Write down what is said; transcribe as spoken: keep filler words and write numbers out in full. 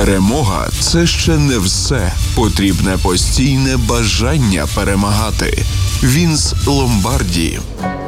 Перемога – це ще не все. Потрібне постійне бажання перемагати. Вінс Ломбарді.